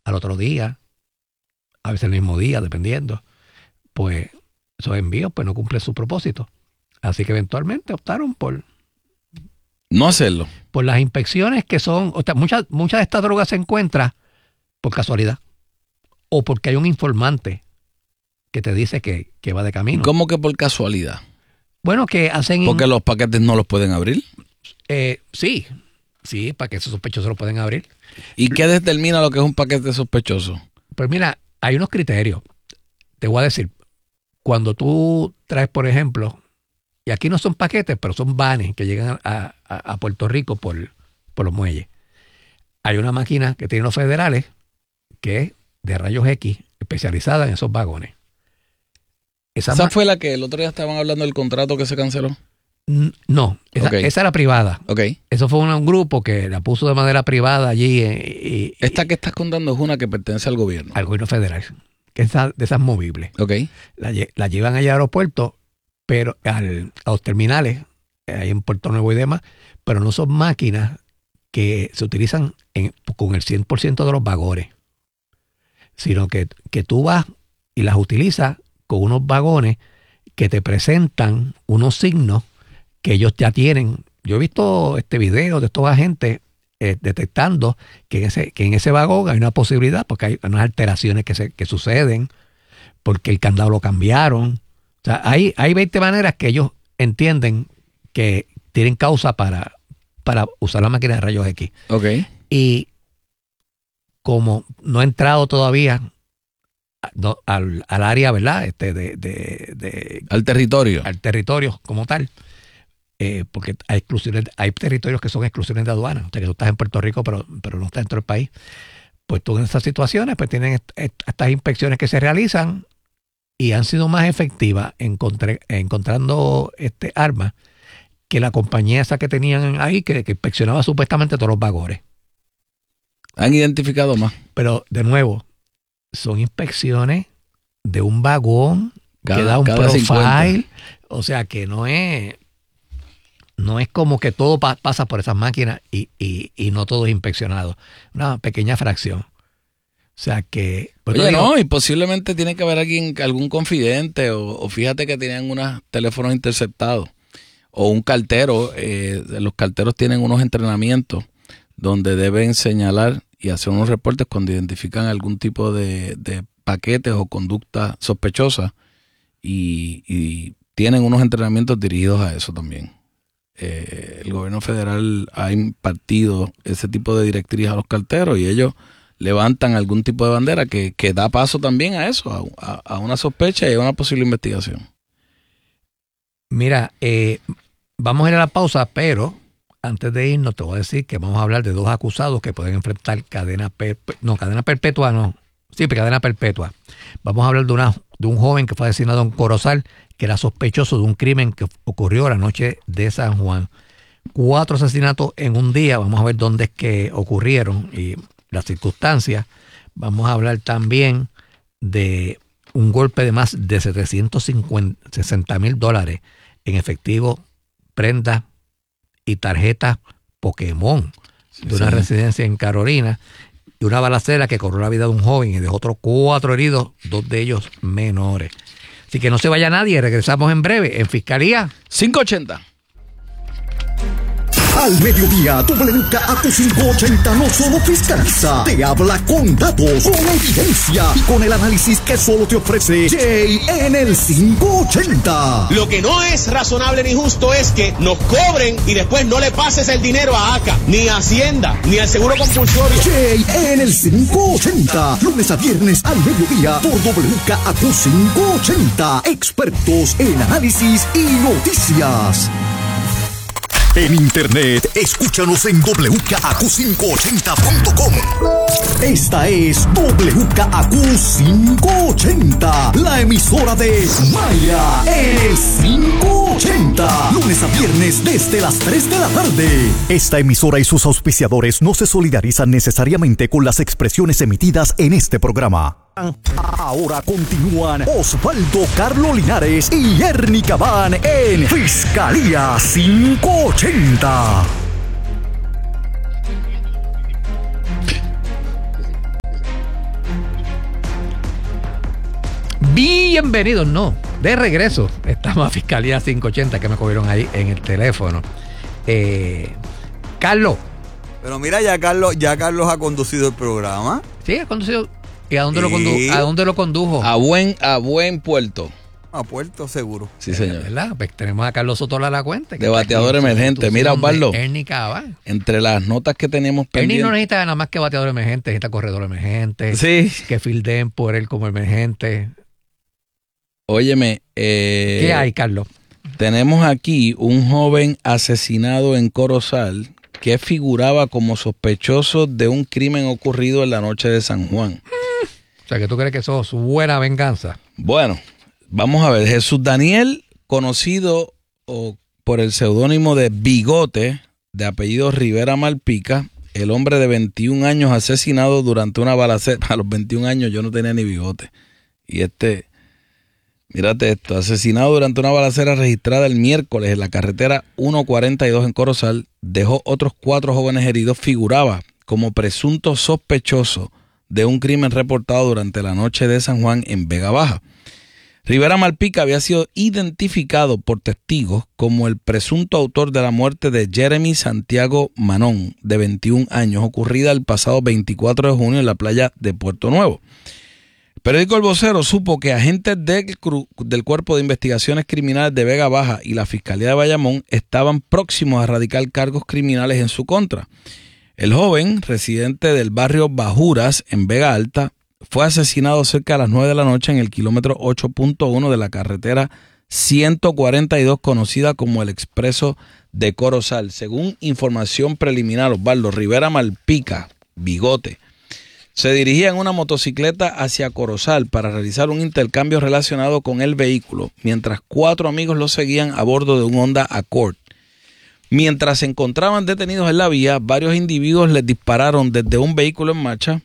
al otro día, a veces el mismo día, dependiendo, pues esos envíos pues no cumplen su propósito. Así que eventualmente optaron por no hacerlo. Por las inspecciones que son, o sea, muchas de estas drogas se encuentran por casualidad o porque hay un informante que te dice que va de camino. ¿Cómo que por casualidad? Bueno, que hacen... ¿Porque los paquetes no los pueden abrir? Sí, para que esos sospechosos lo pueden abrir. ¿Y qué determina lo que es un paquete sospechoso? Pues mira, hay unos criterios. Te voy a decir, cuando tú traes, por ejemplo, y aquí no son paquetes, pero son vanes que llegan a Puerto Rico por los muelles. Hay una máquina que tienen los federales que es de rayos X especializada en esos vagones. ¿Esa fue la que el otro día estaban hablando del contrato que se canceló? No, esa era privada. Okay. Eso fue un grupo que la puso de manera privada allí. Esta que estás contando es una que pertenece al gobierno. Al gobierno federal, que es de esas movibles. Okay. La llevan allá al aeropuerto, pero a los terminales, ahí en Puerto Nuevo y demás, pero no son máquinas que se utilizan con el 100% de los vagones, sino que tú vas y las utilizas con unos vagones que te presentan unos signos que ellos ya tienen. Yo he visto videos de estos agentes detectando que en ese vagón hay una posibilidad, porque hay unas alteraciones que suceden, porque el candado lo cambiaron. O sea, hay 20 maneras que ellos entienden que tienen causa para usar la máquina de rayos X. Okay. Y como no ha entrado todavía al área, ¿verdad? Al territorio. Al territorio como tal. Porque hay territorios que son exclusiones de aduana. O sea, que tú estás en Puerto Rico, pero no estás dentro del país. Pues tú en estas situaciones pues tienen estas inspecciones que se realizan y han sido más efectivas encontrando armas que la compañía esa que tenían ahí, que inspeccionaba supuestamente todos los vagones. Han identificado más. Pero, de nuevo, son inspecciones de un vagón que da un profile. 50. O sea, que no es como que todo pasa por esas máquinas y no todo es inspeccionado. Una pequeña fracción. O sea que... Pues oye, no, y posiblemente tiene que haber algún confidente o fíjate que tenían unos teléfonos interceptados o un cartero. Los carteros tienen unos entrenamientos donde deben señalar y hacer unos reportes cuando identifican algún tipo de paquetes o conducta sospechosa y tienen unos entrenamientos dirigidos a eso también. El gobierno federal ha impartido ese tipo de directrices a los carteros y ellos levantan algún tipo de bandera que da paso también a eso, a una sospecha y a una posible investigación. Mira, vamos a ir a la pausa, pero antes de irnos te voy a decir que vamos a hablar de dos acusados que pueden enfrentar cadena perpetua. Vamos a hablar de un joven que fue asesinado en Corozal, que era sospechoso de un crimen que ocurrió la noche de San Juan. 4 asesinatos en un día. Vamos a ver dónde es que ocurrieron y las circunstancias. Vamos a hablar también de un golpe de más de $760,000 en efectivo, prendas y tarjetas Pokémon de una residencia en Carolina, y una balacera que cobró la vida de un joven y dejó otros 4 heridos, 2 de ellos menores. Así que no se vaya nadie, regresamos en breve en Fiscalía 580. Al mediodía, WKAQ 580 no solo fiscaliza, te habla con datos, con evidencia y con el análisis que solo te ofrece Jay en el 580. Lo que no es razonable ni justo es que nos cobren y después no le pases el dinero a ACA, ni a Hacienda, ni al Seguro Compulsorio. Jay en el 580, lunes a viernes al mediodía por WKAQ 580. Expertos en análisis y noticias. En internet, escúchanos en WKAQ580.com. Esta es WKAQ 580, la emisora de Maya en el 580. Lunes a viernes desde las 3 de la tarde. Esta emisora y sus auspiciadores no se solidarizan necesariamente con las expresiones emitidas en este programa. Ahora continúan Osvaldo Carlo Linares y Ernie Cabán en Fiscalía 580. Bienvenidos, no, de regreso. Estamos a Fiscalía 580 que me cogieron ahí en el teléfono. Carlos. Pero mira, ya Carlos ha conducido el programa. Sí, ha conducido. ¿Y a dónde lo condujo? A buen puerto. A Puerto Seguro. Sí, señor. ¿Verdad? Pues tenemos a Carlos Sotola la cuenta. De bateador emergente. Mira, Osvaldo. Ernie Cabal. Entre las notas que tenemos Ernie pendientes. no necesita nada más que bateador emergente, necesita corredor emergente. Sí. Que filden por él como emergente. Óyeme. ¿Qué hay, Carlos? Tenemos aquí un joven asesinado en Corozal que figuraba como sospechoso de un crimen ocurrido en la noche de San Juan. O sea, que tú crees que eso es buena venganza. Bueno, vamos a ver. Jesús Daniel, conocido por el seudónimo de Bigote, de apellido Rivera Malpica, el hombre de 21 años asesinado durante una balacera. A los 21 años yo no tenía ni bigote. Y mírate esto, asesinado durante una balacera registrada el miércoles en la carretera 142 en Corozal, dejó otros 4 jóvenes heridos, figuraba como presunto sospechoso de un crimen reportado durante la noche de San Juan en Vega Baja. Rivera Malpica había sido identificado por testigos como el presunto autor de la muerte de Jeremy Santiago Manón, de 21 años, ocurrida el pasado 24 de junio en la playa de Puerto Nuevo. El periódico El Vocero supo que agentes del Cuerpo de Investigaciones Criminales de Vega Baja y la Fiscalía de Bayamón estaban próximos a radicar cargos criminales en su contra. El joven, residente del barrio Bajuras, en Vega Alta, fue asesinado cerca de las 9 de la noche en el kilómetro 8.1 de la carretera 142, conocida como el Expreso de Corozal. Según información preliminar, Osvaldo, Rivera Malpica, Bigote, se dirigía en una motocicleta hacia Corozal para realizar un intercambio relacionado con el vehículo, mientras 4 amigos lo seguían a bordo de un Honda Accord. Mientras se encontraban detenidos en la vía, varios individuos les dispararon desde un vehículo en marcha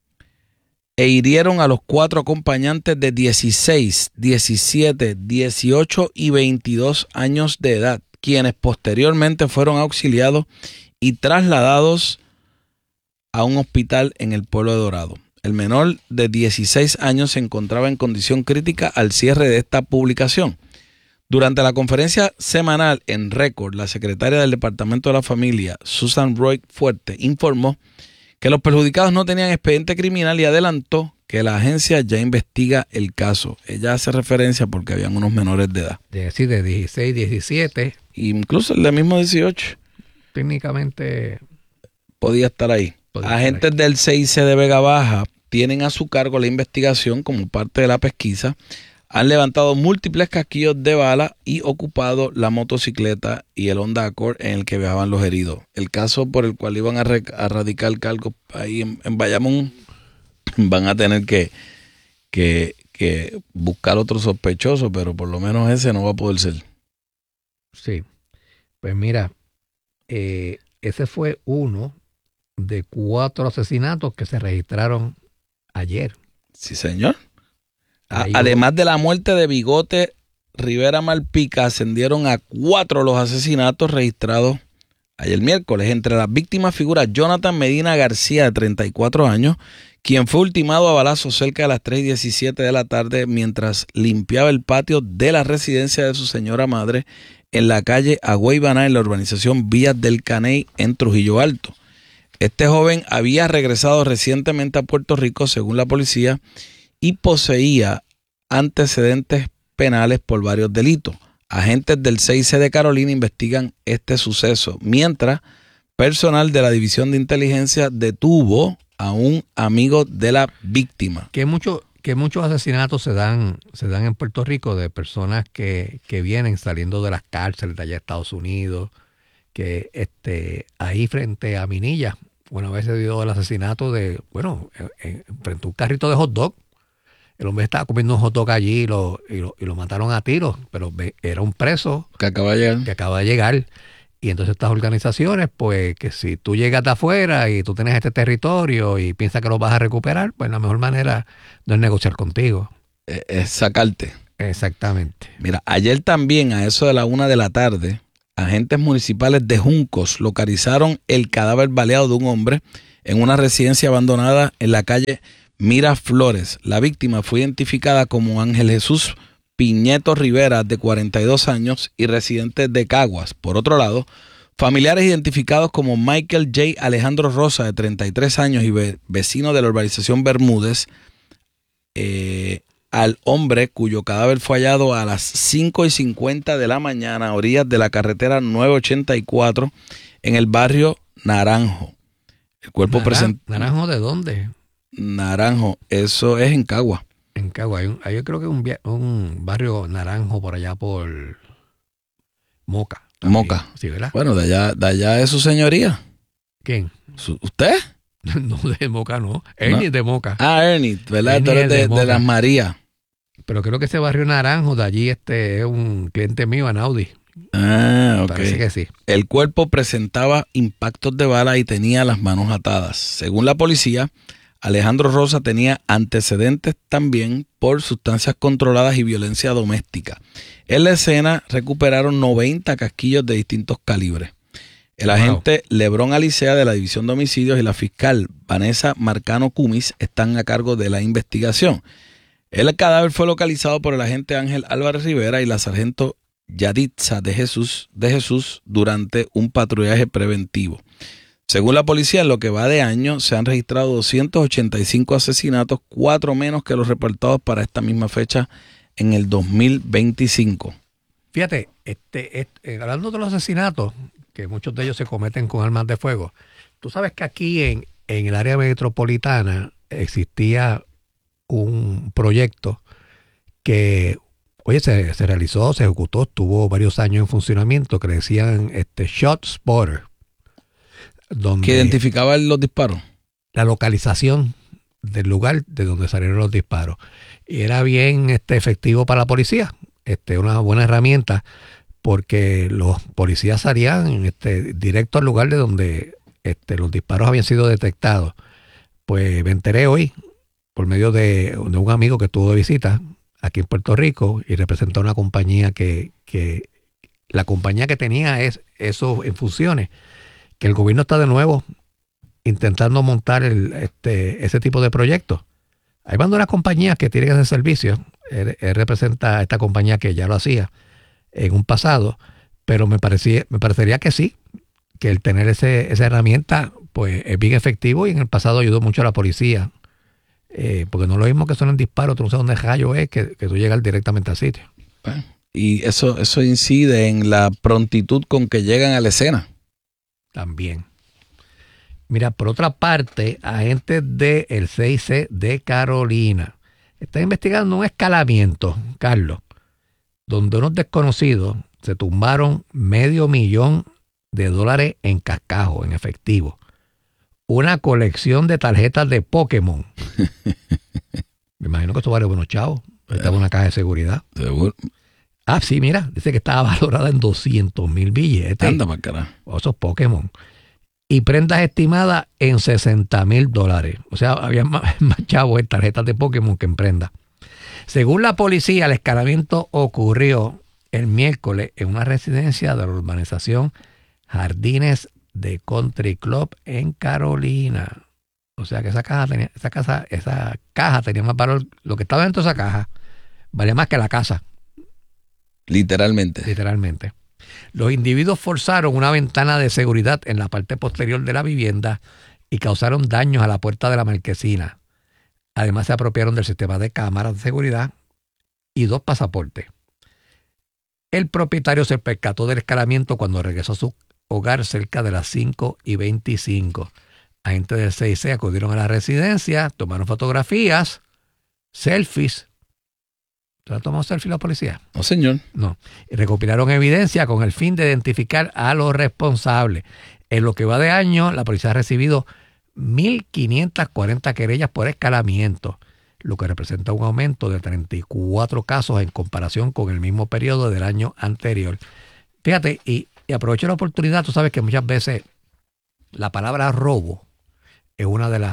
e hirieron a los 4 acompañantes de 16, 17, 18 y 22 años de edad, quienes posteriormente fueron auxiliados y trasladados a un hospital en el pueblo de Dorado. El menor de 16 años se encontraba en condición crítica al cierre de esta publicación. Durante la conferencia semanal en Récord, la secretaria del Departamento de la Familia, Susan Roy Fuerte, informó que los perjudicados no tenían expediente criminal y adelantó que la agencia ya investiga el caso. Ella hace referencia porque habían unos menores de edad. Sí, de 16, 17. Incluso el de mismo 18. Técnicamente podía estar ahí. Agentes del CIC de Vega Baja tienen a su cargo la investigación como parte de la pesquisa. Han levantado múltiples casquillos de bala y ocupado la motocicleta y el Honda Accord en el que viajaban los heridos. El caso por el cual iban a radicar cargos ahí en Bayamón, van a tener que buscar otro sospechoso, pero por lo menos ese no va a poder ser. Sí. Pues mira, ese fue uno de 4 asesinatos que se registraron ayer. Sí, señor. Además de la muerte de Bigote Rivera Malpica, ascendieron a 4 los asesinatos registrados ayer miércoles. Entre las víctimas figura Jonathan Medina García, de 34 años, quien fue ultimado a balazos cerca de las 3:17 de la tarde mientras limpiaba el patio de la residencia de su señora madre en la calle Agüeybaná, en la urbanización Villas del Caney, en Trujillo Alto. Este joven había regresado recientemente a Puerto Rico, según la policía, y poseía antecedentes penales por varios delitos. Agentes del CIC de Carolina investigan este suceso, mientras personal de la División de Inteligencia detuvo a un amigo de la víctima. Que muchos asesinatos se dan en Puerto Rico de personas que vienen saliendo de las cárceles de allá de Estados Unidos, que ahí frente a Minilla, una vez se dio el asesinato frente a un carrito de hot dog. El hombre estaba comiendo un hot dog allí y lo mataron a tiros, pero era un preso que acaba de llegar. Y entonces estas organizaciones, pues que si tú llegas de afuera y tú tienes este territorio y piensas que lo vas a recuperar, pues la mejor manera no es negociar contigo. Es sacarte. Exactamente. Mira, ayer también a eso de la 1 de la tarde, agentes municipales de Juncos localizaron el cadáver baleado de un hombre en una residencia abandonada en la calle Miraflores. La víctima fue identificada como Ángel Jesús Piñeto Rivera, de 42 años y residente de Caguas. Por otro lado, familiares identificados como Michael J. Alejandro Rosa, de 33 años y vecino de la urbanización Bermúdez, al hombre cuyo cadáver fue hallado a las 5:50 de la mañana a orillas de la carretera 984 en el barrio Naranjo. El cuerpo ¿Naranjo de dónde? Naranjo, eso es en Cagua. En Cagua. Hay yo creo que un barrio Naranjo por allá por Moca. También. Moca. Sí, ¿verdad? Bueno, de allá es su señoría. ¿Quién? ¿Usted? No, de Moca no. Ernie es de Moca. Ah, Ernie, ¿verdad? Ernie Tú eres es de Las Marías. Pero creo que ese barrio Naranjo de allí es un cliente mío, Anaudi. Ah, ok. Parece que sí. El cuerpo presentaba impactos de bala y tenía las manos atadas. Según la policía, Alejandro Rosa tenía antecedentes también por sustancias controladas y violencia doméstica. En la escena recuperaron 90 casquillos de distintos calibres. El agente Lebrón Alicea de la División de Homicidios y la fiscal Vanessa Marcano Cumis están a cargo de la investigación. El cadáver fue localizado por el agente Ángel Álvarez Rivera y la sargento Yaditza de Jesús durante un patrullaje preventivo. Según la policía, en lo que va de año se han registrado 285 asesinatos, 4 menos que los reportados para esta misma fecha en el 2025. Fíjate, hablando de los asesinatos, que muchos de ellos se cometen con armas de fuego, tú sabes que aquí en el área metropolitana existía un proyecto que, oye, se realizó, se ejecutó, estuvo varios años en funcionamiento, que le decían Shot Spotter. ¿Que identificaba los disparos? La localización del lugar de donde salieron los disparos. Y era bien efectivo para la policía, una buena herramienta, porque los policías salían directo al lugar de donde los disparos habían sido detectados. Pues me enteré hoy, por medio de un amigo que estuvo de visita aquí en Puerto Rico y representó una compañía que la compañía que tenía eso en funciones, que el gobierno está de nuevo intentando montar ese tipo de proyectos. Hay bandas de compañías que tienen ese servicio. Él representa a esta compañía que ya lo hacía en un pasado, pero me parecería que sí, que el tener esa herramienta pues es bien efectivo y en el pasado ayudó mucho a la policía, porque no es lo mismo que suenen disparos, tú no sabes dónde rayo es, que tú llegas directamente al sitio. Y eso incide en la prontitud con que llegan a la escena. También. Mira, por otra parte, agentes del CIC de Carolina están investigando un escalamiento, Carlos, donde unos desconocidos se tumbaron $500,000 en cascajo, en efectivo. Una colección de tarjetas de Pokémon. Me imagino que esto vale buenos chavos. Estaba en una caja de seguridad. Seguro. Ah, sí, mira, dice que estaba valorada en 200,000 billetes. Anda para carajo. Esos Pokémon. Y prendas estimadas en $60,000. O sea, había más chavos en tarjetas de Pokémon que en prendas. Según la policía, el escalamiento ocurrió el miércoles en una residencia de la urbanización Jardines de Country Club en Carolina. O sea que esa caja tenía más valor. Lo que estaba dentro de esa caja valía más que la casa. Literalmente. Los individuos forzaron una ventana de seguridad en la parte posterior de la vivienda y causaron daños a la puerta de la marquesina. Además, se apropiaron del sistema de cámaras de seguridad y 2 pasaportes. El propietario se percató del escalamiento cuando regresó a su hogar cerca de las 5:25. Agentes del CIC acudieron a la residencia, tomaron fotografías, selfies. ¿Te la tomó selfie la policía? No, señor. No. Y recopilaron evidencia con el fin de identificar a los responsables. En lo que va de año, la policía ha recibido 1,540 querellas por escalamiento, lo que representa un aumento de 34 casos en comparación con el mismo periodo del año anterior. Fíjate, y aprovecho la oportunidad, tú sabes que muchas veces la palabra robo es una de las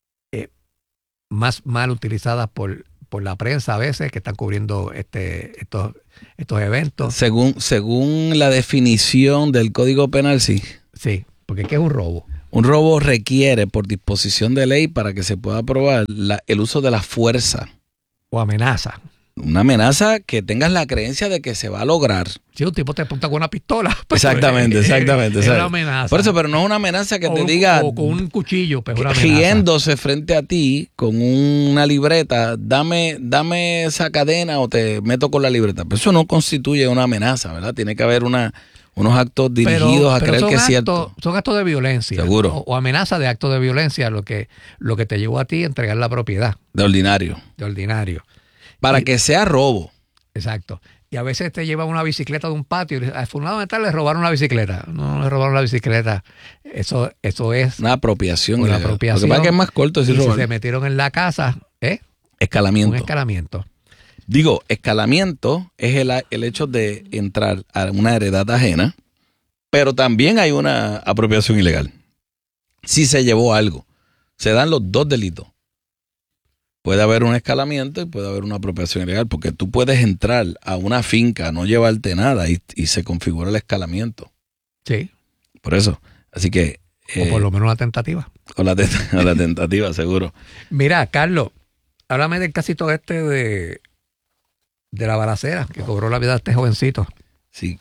más mal utilizadas por la prensa a veces que están cubriendo estos eventos. Según la definición del Código Penal, sí. Sí, porque ¿qué es un robo? Un robo requiere, por disposición de ley, para que se pueda aprobar, el uso de la fuerza. O amenaza. Una amenaza que tengas la creencia de que se va a lograr. Si un tipo te apunta con una pistola. Pues, Exactamente. Es una amenaza. Por eso, pero no es una amenaza que te o, diga... O con un cuchillo, pero una amenaza. Riéndose frente a ti con una libreta, dame esa cadena o te meto con la libreta. Pero eso no constituye una amenaza, ¿verdad? Tiene que haber unos actos dirigidos a creer que es cierto. Son actos de violencia. Seguro. O amenaza de actos de violencia, lo que te llevó a ti a entregar la propiedad. De ordinario. Para que sea robo. Exacto. Y a veces te llevan una bicicleta de un patio y a fulano de tal le robaron una bicicleta. No le robaron la bicicleta. Eso es una apropiación. Una apropiación. Lo que pasa es que es más corto decir robar. Si se metieron en la casa, escalamiento. Un escalamiento. Digo, escalamiento es el hecho de entrar a una heredad ajena, pero también hay una apropiación ilegal. Si se llevó algo, se dan los dos delitos. Puede haber un escalamiento y puede haber una apropiación ilegal, porque tú puedes entrar a una finca, no llevarte nada y se configura el escalamiento. Sí. Por eso. Así que... o por lo menos la tentativa. O la tentativa, seguro. Mira, Carlos, háblame del casito de la balacera que cobró la vida de este jovencito. Sí,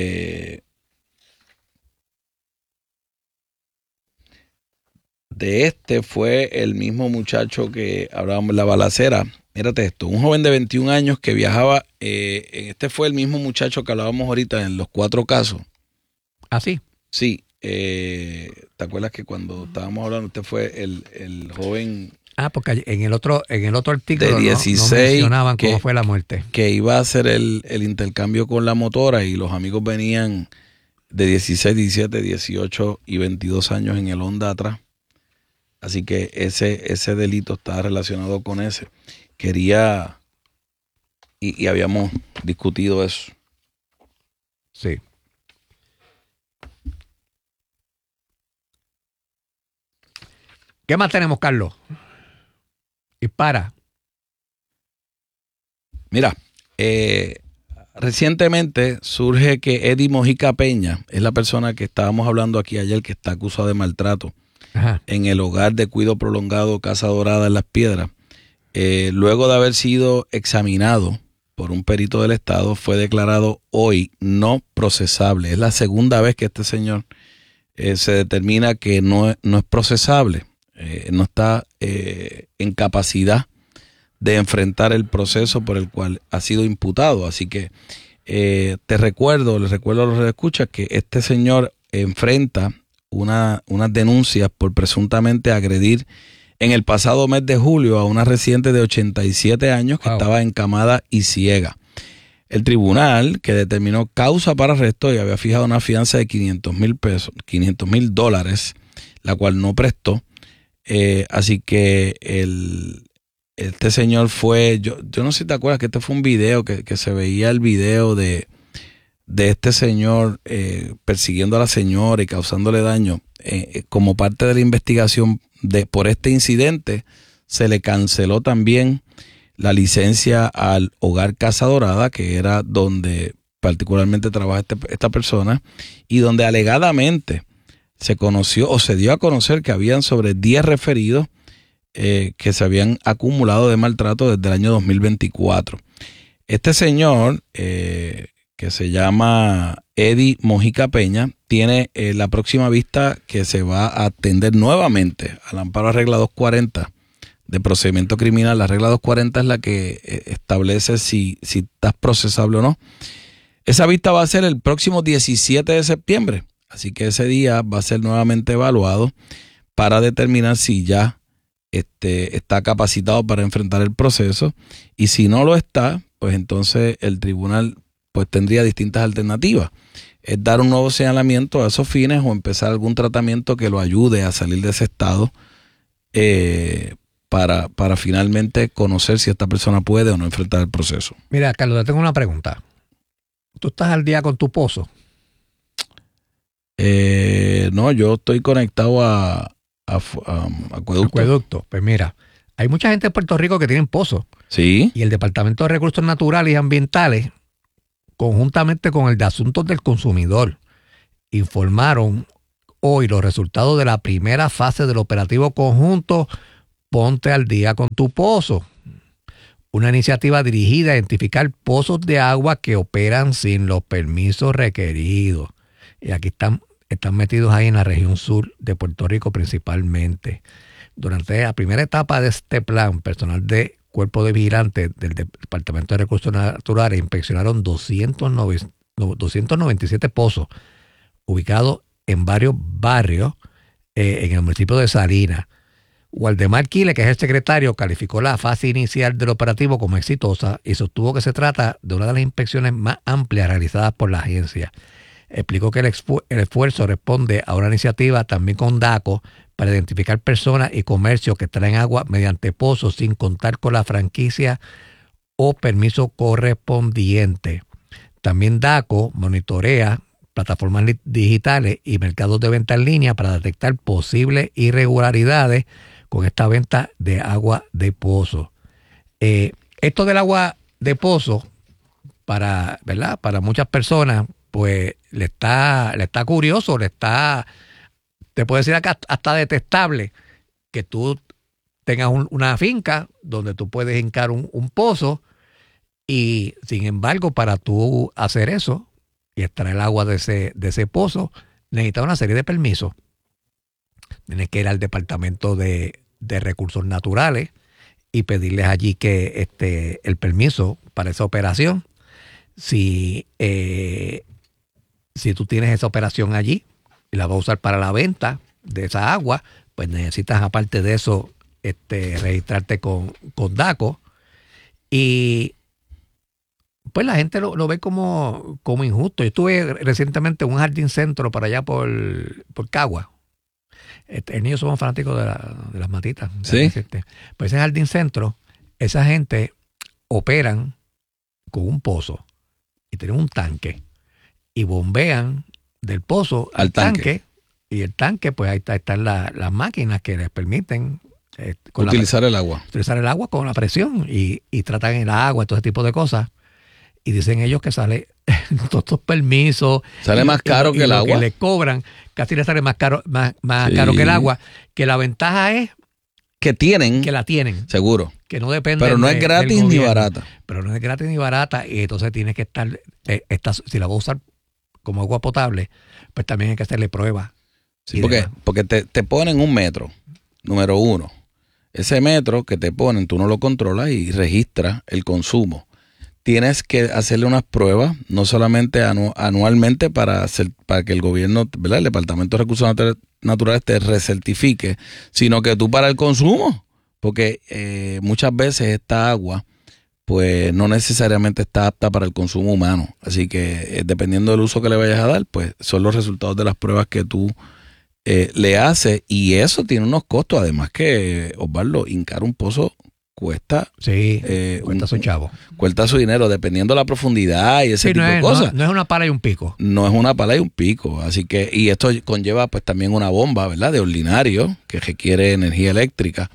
de fue el mismo muchacho que hablábamos de la balacera. Mírate esto, un joven de 21 años que viajaba, fue el mismo muchacho que hablábamos ahorita en los 4 casos. ¿Ah, sí? Sí, ¿te acuerdas que cuando estábamos hablando, fue el joven... Ah, porque en el otro artículo de 16, no mencionaban cómo fue la muerte. Que iba a hacer el intercambio con la motora y los amigos venían de 16, 17, 18 y 22 años en el Honda atrás. Así que ese delito está relacionado con ese. Quería, y habíamos discutido eso. Sí. ¿Qué más tenemos, Carlos? Dispara. Mira, recientemente surge que Eddie Mojica Peña es la persona que estábamos hablando aquí ayer, que está acusado de maltrato. Ajá. En el hogar de cuidado prolongado Casa Dorada en Las Piedras. Luego de haber sido examinado por un perito del Estado, fue declarado hoy no procesable. Es la segunda vez que este señor se determina que no es procesable. No está en capacidad de enfrentar el proceso por el cual ha sido imputado. Así que les recuerdo a los redescuchas que este señor enfrenta unas denuncias por presuntamente agredir en el pasado mes de julio a una residente de 87 años que estaba encamada y ciega. El tribunal, que determinó causa para arresto y había fijado una fianza de $500,000, la cual no prestó. Así que este señor fue, yo no sé si te acuerdas que este fue un video que se veía el video de este señor persiguiendo a la señora y causándole daño. Como parte de la investigación por este incidente, se le canceló también la licencia al hogar Casa Dorada, que era donde particularmente trabaja esta persona, y donde alegadamente se conoció o se dio a conocer que habían sobre 10 referidos que se habían acumulado de maltrato desde el año 2024. Este señor, que se llama Eddie Mojica Peña, tiene la próxima vista que se va a atender nuevamente al amparo a regla 240 de procedimiento criminal. La regla 240 es la que establece si estás procesable o no. Esa vista va a ser el próximo 17 de septiembre. Así que ese día va a ser nuevamente evaluado para determinar si ya está capacitado para enfrentar el proceso. Y si no lo está, pues entonces el tribunal pues tendría distintas alternativas. Es dar un nuevo señalamiento a esos fines o empezar algún tratamiento que lo ayude a salir de ese estado para finalmente conocer si esta persona puede o no enfrentar el proceso. Mira, Carlos, te tengo una pregunta. ¿Tú estás al día con tu pozo? No, yo estoy conectado a acueducto. Acueducto. Pues mira, hay mucha gente en Puerto Rico que tienen pozos. Sí. Y el Departamento de Recursos Naturales y Ambientales, conjuntamente con el de Asuntos del Consumidor, informaron hoy los resultados de la primera fase del operativo conjunto Ponte al Día con tu Pozo, una iniciativa dirigida a identificar pozos de agua que operan sin los permisos requeridos. Y aquí están metidos ahí en la región sur de Puerto Rico principalmente. Durante la primera etapa de este plan, personal de Cuerpo de Vigilantes del Departamento de Recursos Naturales inspeccionaron 297 pozos ubicados en varios barrios en el municipio de Salinas. Waldemar Quiles, que es el secretario, calificó la fase inicial del operativo como exitosa y sostuvo que se trata de una de las inspecciones más amplias realizadas por la agencia. Explicó que el esfuerzo responde a una iniciativa también con DACO para identificar personas y comercios que traen agua mediante pozos sin contar con la franquicia o permiso correspondiente. También DACO monitorea plataformas digitales y mercados de venta en línea para detectar posibles irregularidades con esta venta de agua de pozo. Esto del agua de pozo, para muchas personas, pues le está curioso, te puede decir acá hasta detestable que tú tengas una finca donde tú puedes hincar un pozo y, sin embargo, para tú hacer eso y extraer el agua de ese pozo, necesitas una serie de permisos. Tienes que ir al Departamento de Recursos Naturales y pedirles allí que el permiso para esa operación. Si tú tienes esa operación allí y la vas a usar para la venta de esa agua, pues necesitas, aparte de eso, registrarte con DACO. Y pues la gente lo ve como injusto. Yo estuve recientemente en un jardín centro para allá por Cagua. El niño somos fanáticos de las matitas. Sí. Pues ese jardín centro, esa gente operan con un pozo y tienen un tanque y bombean del pozo al tanque. Y el tanque, pues ahí están las máquinas que les permiten utilizar el agua. Utilizar el agua con la presión y tratan el agua, todo ese tipo de cosas. Y dicen ellos que sale todos estos permisos. Sale más caro que el agua. Que le cobran, casi le sale más caro que el agua. Que la ventaja es que la tienen. Seguro. Que no depende. Pero no es gratis ni barata. Pero no es gratis ni barata. Y entonces tienes que estar, si la vas a usar como agua potable, pues también hay que hacerle pruebas. Sí, porque te ponen un metro, número uno. Ese metro que te ponen, tú no lo controlas y registras el consumo. Tienes que hacerle unas pruebas, no solamente anualmente para que el gobierno, ¿verdad?, el Departamento de Recursos Naturales te recertifique, sino que tú para el consumo, porque muchas veces esta agua pues no necesariamente está apta para el consumo humano. Así que dependiendo del uso que le vayas a dar, pues son los resultados de las pruebas que tú le haces, y eso tiene unos costos. Además que, Osvaldo, hincar un pozo cuesta. Sí, cuesta su chavo. Cuesta su dinero, dependiendo de la profundidad y ese tipo de cosas. No es una pala y un pico. No es una pala y un pico. Así que, y esto conlleva pues también una bomba, ¿verdad?, de ordinario, que requiere energía eléctrica.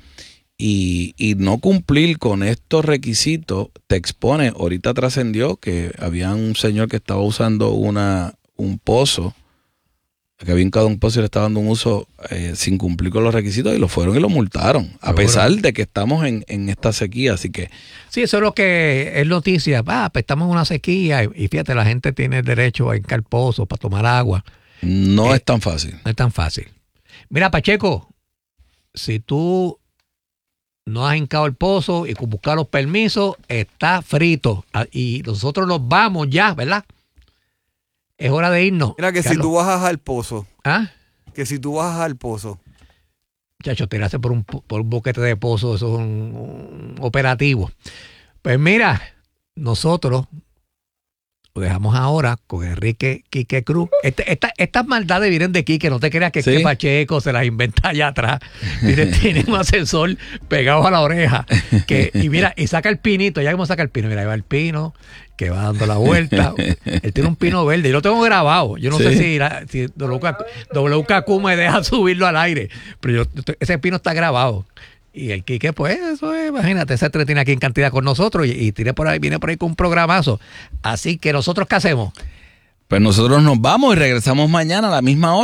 Y no cumplir con estos requisitos te expone. Ahorita trascendió que había un señor que estaba usando un pozo, que había hincado un pozo y le estaba dando un uso sin cumplir con los requisitos, y lo fueron y lo multaron, a pesar de que estamos en esta sequía. Así que sí, eso es lo que es noticia. Pues estamos en una sequía y fíjate, la gente tiene derecho a hincar pozos para tomar agua. No es tan fácil. No es tan fácil. Mira, Pacheco, si tú no has hincado el pozo y buscar los permisos, está frito. Y nosotros nos vamos ya, ¿verdad? Es hora de irnos. Mira que Carlos, si tú bajas al pozo. ¿Ah? Que si tú bajas al pozo. Chacho, tirarse por un boquete de pozo, eso es un operativo. Pues mira, nosotros lo dejamos ahora con Enrique Quique Cruz. Estas maldades vienen de Quique, no te creas que, ¿sí?, que Pacheco se las inventa allá atrás. Tiene un asesor pegado a la oreja. Y mira, y saca el pinito, ya como saca el pino, mira, ahí va el pino, que va dando la vuelta. Él tiene un pino verde, yo lo tengo grabado. Yo no sé si WKQ me deja subirlo al aire, pero ese pino está grabado. Y el Quique, pues, eso es, imagínate, se entretiene aquí en cantidad con nosotros y viene por ahí con un programazo. Así que, ¿nosotros qué hacemos? Pues nosotros nos vamos y regresamos mañana a la misma hora.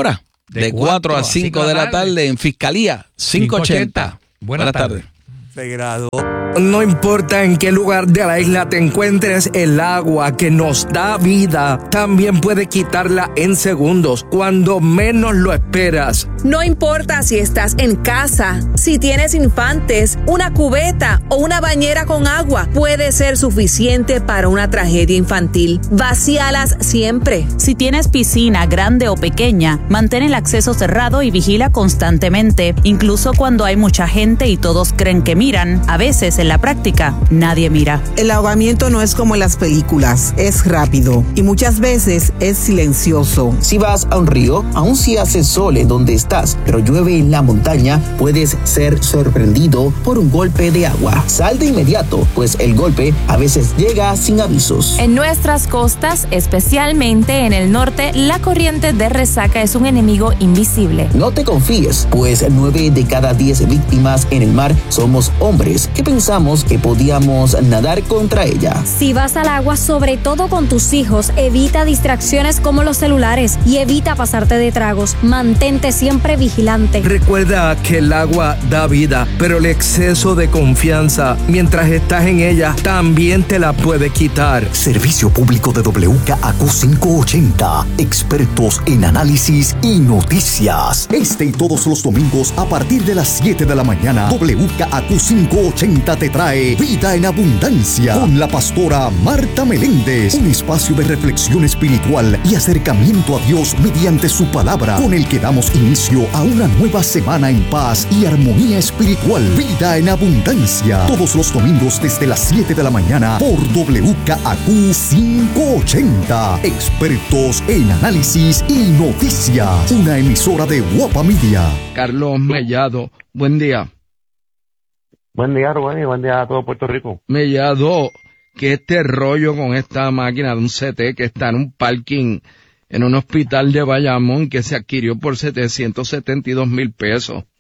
De 4 a 5 de la tarde en Fiscalía 580. Buenas tardes. Se graduó. No importa en qué lugar de la isla te encuentres, el agua que nos da vida también puede quitarla en segundos, cuando menos lo esperas. No importa si estás en casa, si tienes infantes, una cubeta o una bañera con agua, puede ser suficiente para una tragedia infantil. Vacíalas siempre. Si tienes piscina grande o pequeña, mantén el acceso cerrado y vigila constantemente, incluso cuando hay mucha gente y todos creen que miran. A veces en la práctica nadie mira. El ahogamiento no es como en las películas, es rápido y muchas veces es silencioso. Si vas a un río, aun si hace sol en donde estás, pero llueve en la montaña, puedes ser sorprendido por un golpe de agua. Sal de inmediato, pues el golpe a veces llega sin avisos. En nuestras costas, especialmente en el norte, la corriente de resaca es un enemigo invisible. No te confíes, pues 9 de cada 10 víctimas en el mar somos hombres que pensamos que podíamos nadar contra ella. Si vas al agua, sobre todo con tus hijos, evita distracciones como los celulares y evita pasarte de tragos. Mantente siempre vigilante. Recuerda que el agua da vida, pero el exceso de confianza mientras estás en ella también te la puede quitar. Servicio público de WKAQ 580. Expertos en análisis y noticias. Este y todos los domingos a partir de las 7 de la mañana, WKAQ 580 te trae Vida en Abundancia con la pastora Marta Meléndez. Un espacio de reflexión espiritual y acercamiento a Dios mediante su palabra, con el que damos inicio a una nueva semana en paz y armonía espiritual. Vida en Abundancia. Todos los domingos desde las 7 de la mañana por WKAQ 580. Expertos en análisis y noticias. Una emisora de Guapa Media. Carlos Mellado, buen día. Buen día, Rubén, y buen día a todo Puerto Rico. Mellado, que este rollo con esta máquina de un CT que está en un parking en un hospital de Bayamón que se adquirió por $772,000.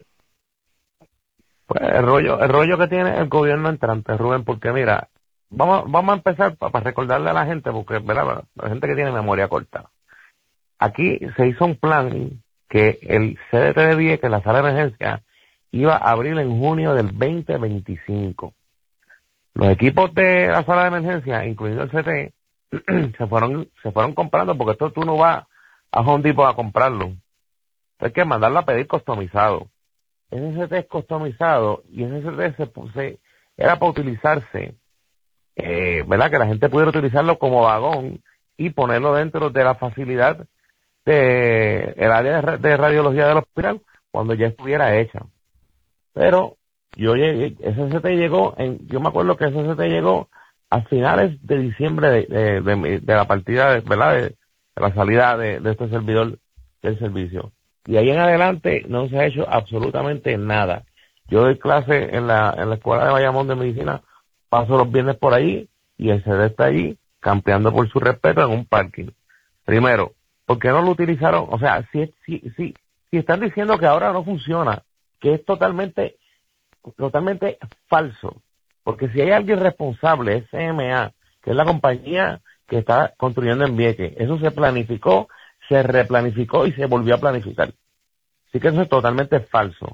Pues el rollo que tiene el gobierno entrante, Rubén, porque mira, vamos a empezar para recordarle a la gente, porque ¿verdad? La gente que tiene memoria corta. Aquí se hizo un plan que el CDT de Vieques, la sala de emergencia, iba a abrir en junio del 2025. Los equipos de la sala de emergencia, incluido el CT, se fueron comprando, porque esto tú no vas a Home Depot a comprarlo. Hay que mandarlo a pedir customizado. Ese CT es customizado y ese CT era para utilizarse, ¿verdad? Que la gente pudiera utilizarlo como vagón y ponerlo dentro de la facilidad de el área de radiología del hospital cuando ya estuviera hecha. Pero yo me acuerdo que ese CT llegó a finales de diciembre de la partida, ¿verdad? De la salida de este servidor del servicio. Y ahí en adelante no se ha hecho absolutamente nada. Yo doy clase en la escuela de Bayamón de medicina, paso los viernes por ahí y el CD está allí campeando por su respeto en un parking. Primero, ¿por qué no lo utilizaron? O sea, si están diciendo que ahora no funciona, que es totalmente falso. Porque si hay alguien responsable, es CMA, que es la compañía que está construyendo en Vieques. Eso se planificó, se replanificó y se volvió a planificar. Así que eso es totalmente falso.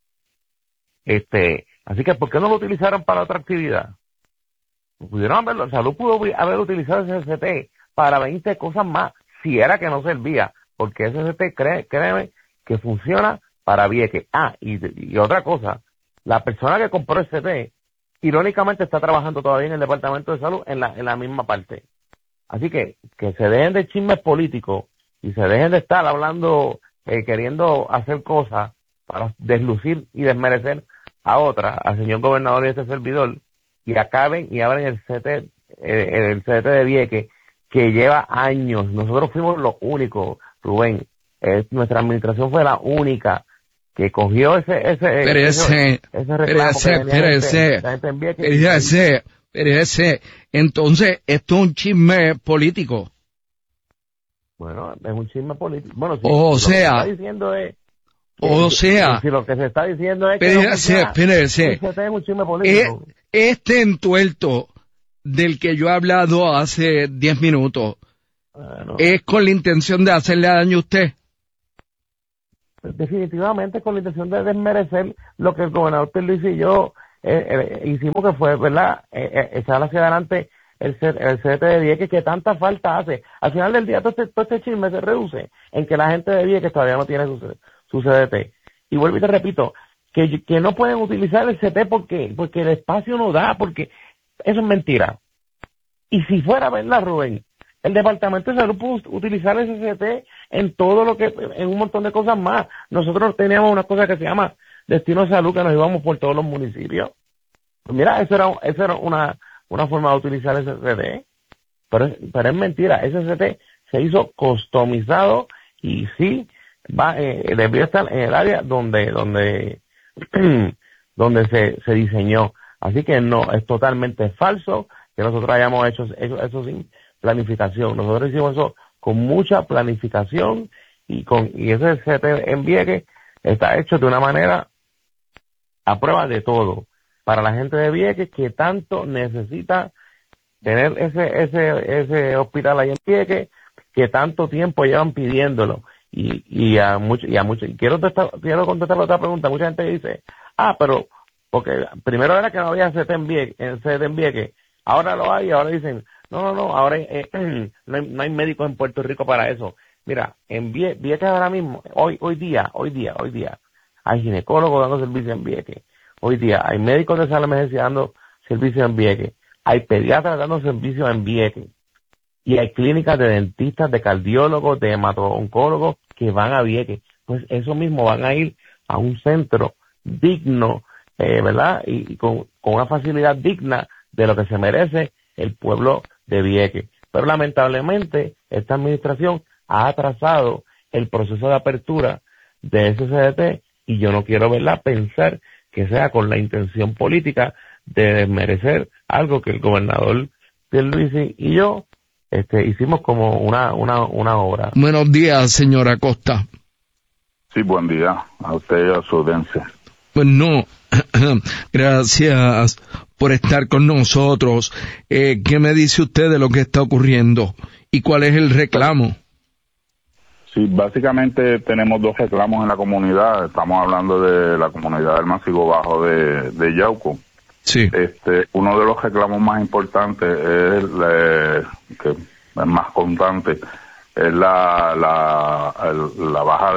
Así que, ¿por qué no lo utilizaron para otra actividad? Pudieron haberlo, Salud pudo haber utilizado ese CT para 20 cosas más, si era que no servía, porque ese CT, créeme, que funciona para Vieques. Y otra cosa, la persona que compró el CT, irónicamente está trabajando todavía en el Departamento de Salud en la misma parte. Así que se dejen de chismes políticos y se dejen de estar hablando, queriendo hacer cosas para deslucir y desmerecer a otra, al señor gobernador y a este servidor, y acaben y abren el CT de Vieques, que lleva años. Nosotros fuimos los únicos, Rubén. Nuestra administración fue la única que cogió ese reclamo que tenía la gente en Vieques. Entonces, esto es un chisme político. Bueno, es un chisme político. Bueno, si lo que se está diciendo es... si lo que se está diciendo es que espérese. Es un chisme político. Este entuerto del que yo he hablado hace 10 minutos, ¿es con la intención de hacerle daño a usted? definitivamente con la intención de desmerecer lo que el gobernador Pierluisi y yo hicimos, que fue, ¿verdad?, echar hacia adelante el CDT de Vieques, que tanta falta hace. Al final del día todo este chisme se reduce en que la gente de Vieques todavía no tiene su CDT. Y vuelvo y te repito, que no pueden utilizar el CT porque el espacio no da, porque eso es mentira. Y si fuera verdad, Rubén, el Departamento de Salud puede utilizar ese CT en todo lo que, en un montón de cosas más. Nosotros teníamos una cosa que se llama Destino de Salud, que nos íbamos por todos los municipios. Pues mira, eso era una forma de utilizar ese CT. Pero es mentira, ese CT se hizo customizado y sí debería estar en el área donde se diseñó. Así que no, es totalmente falso que nosotros hayamos hecho eso sin planificación. Nosotros hicimos eso con mucha planificación y ese CT en Vieques está hecho de una manera a prueba de todo para la gente de Vieques, que tanto necesita tener ese hospital ahí en Vieques, que tanto tiempo llevan pidiéndolo. Y a muchos, y quiero contestar otra pregunta. Mucha gente dice, pero porque primero era que no había CT en Vieques, ahora lo hay, y ahora dicen, no, ahora no hay médicos en Puerto Rico para eso. Mira, en Vieques ahora mismo, hoy día, hay ginecólogos dando servicio en Vieques. Hoy día hay médicos de sala de emergencia dando servicio en Vieques. Hay pediatras dando servicio en Vieques. Y hay clínicas de dentistas, de cardiólogos, de hemato-oncólogos que van a Vieques. Pues eso mismo van a ir a un centro digno, ¿verdad? Y con una facilidad digna de lo que se merece el pueblo de Vieques. Pero lamentablemente esta administración ha atrasado el proceso de apertura de ese CDT, y yo no quiero verla pensar que sea con la intención política de desmerecer algo que el gobernador Pierluisi y yo hicimos como una obra. Buenos días, señora Acosta. Sí, buen día a usted y a su audiencia. Pues no, gracias por estar con nosotros. ¿Qué me dice usted de lo que está ocurriendo y cuál es el reclamo? Sí, básicamente tenemos dos reclamos en la comunidad. Estamos hablando de la comunidad del Masivo Bajo de Yauco. Sí. Uno de los reclamos más importantes que es más constante, es la baja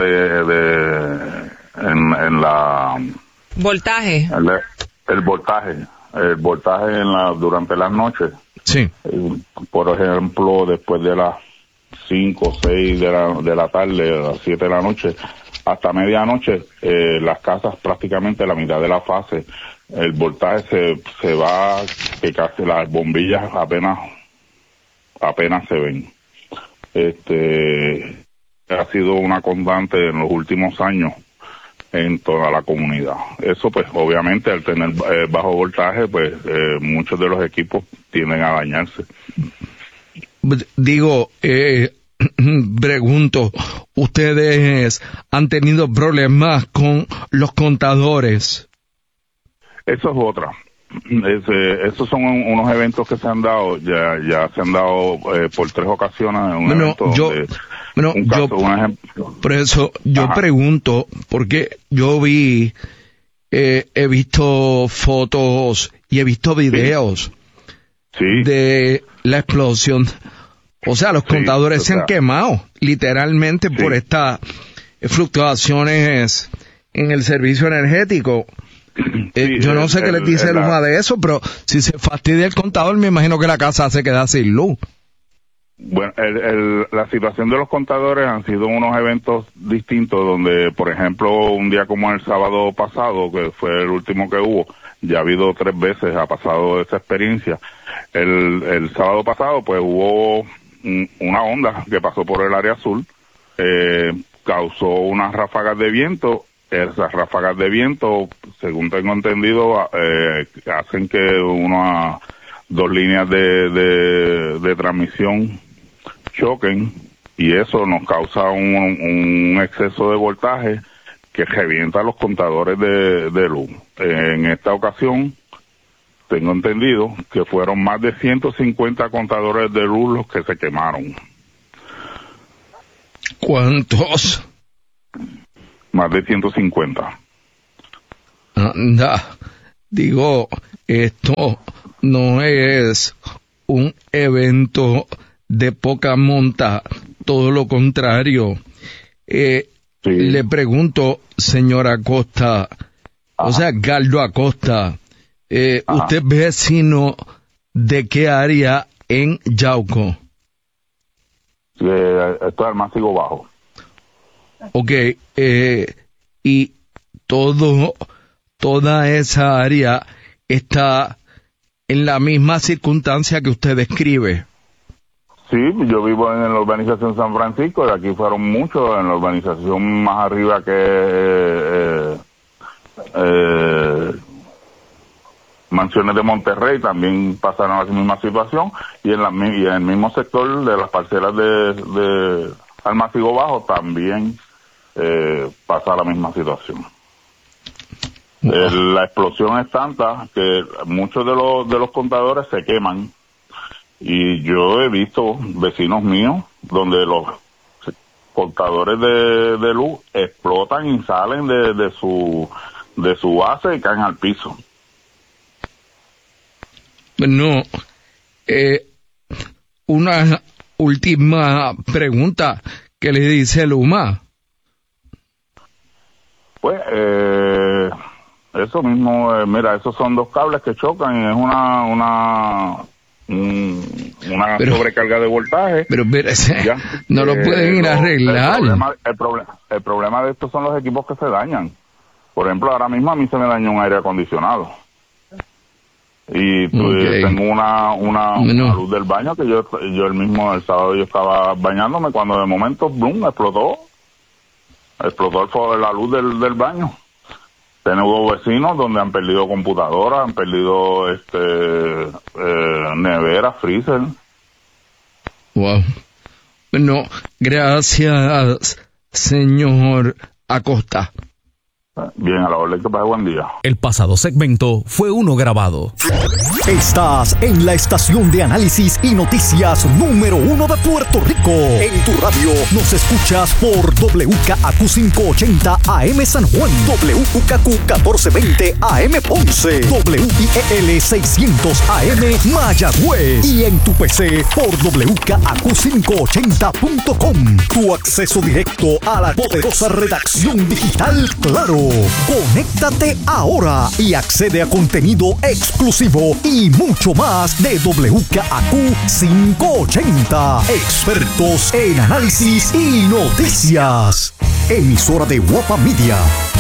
en la voltaje. El voltaje durante las noches. Sí. Por ejemplo, después de las 5 o 6 de la tarde, a las 7 de la noche, hasta medianoche, las casas prácticamente la mitad de la fase, el voltaje se va, que casi las bombillas apenas se ven. Ha sido una constante en los últimos años en toda la comunidad. Eso pues obviamente al tener bajo voltaje, pues muchos de los equipos tienden a dañarse. Digo, pregunto, ¿ustedes han tenido problemas con los contadores? Eso es otra. Esos son unos eventos que se han dado, ya se han dado por 3 ocasiones en un evento un ejemplo. Por eso yo pregunto, porque yo he visto fotos y he visto videos de la explosión. O sea, los contadores se han quemado literalmente por estas fluctuaciones en el servicio energético. Yo no sé qué les dice Luma de eso, pero si se fastidia el contador, me imagino que la casa se queda sin luz. Bueno, la situación de los contadores han sido unos eventos distintos donde, por ejemplo, un día como el sábado pasado, que fue el último que hubo, ya ha habido 3 veces, ha pasado esa experiencia. El sábado pasado, pues hubo una onda que pasó por el área azul, causó unas ráfagas de viento. Esas ráfagas de viento, según tengo entendido, hacen que 2 líneas de transmisión choquen, y eso nos causa un exceso de voltaje que revienta los contadores de luz. En esta ocasión, tengo entendido que fueron más de 150 contadores de luz los que se quemaron. ¿Cuántos? Más de 150. Anda, digo, esto no es un evento de poca monta, todo lo contrario. Le pregunto, señor Acosta, o sea, Galdo Acosta, ¿usted es vecino de qué área en Yauco? Esto es Almácigo Bajo. Ok, y toda esa área está en la misma circunstancia que usted describe. Sí, yo vivo en la urbanización San Francisco, y aquí fueron muchos, en la urbanización más arriba que Mansiones de Monterrey también pasaron la misma situación, y en el mismo sector de las parcelas de Almácigo Bajo también pasa la misma situación. La explosión es tanta que muchos de los contadores se queman, y yo he visto vecinos míos donde los contadores de luz explotan y salen de su base y caen al piso. Bueno, una última pregunta. ¿Qué le dice Luma? Pues, eso mismo, mira, esos son dos cables que chocan y es una sobrecarga de voltaje. Pero no lo pueden ir a arreglar. El problema de esto son los equipos que se dañan. Por ejemplo, ahora mismo a mí se me dañó un aire acondicionado. Y tengo una luz del baño que yo el sábado yo estaba bañándome cuando de momento, ¡blum!, explotó la luz del baño. Tengo vecinos donde han perdido computadoras, han perdido neveras, freezer. Wow. Bueno, gracias, señor Acosta. Bien, a la orden, que pase buen día. El pasado segmento fue uno grabado. Estás en la estación de análisis y noticias número 1 de Puerto Rico. En tu radio nos escuchas por WKAQ 580 AM San Juan, WKQ 1420 AM Ponce, WIEL 600 AM Mayagüez, y en tu PC por WKAQ580.com. Tu acceso directo a la poderosa redacción digital Claro. Conéctate ahora y accede a contenido exclusivo y mucho más de WKAQ 580. Expertos en análisis y noticias. Emisora de Guapa Media.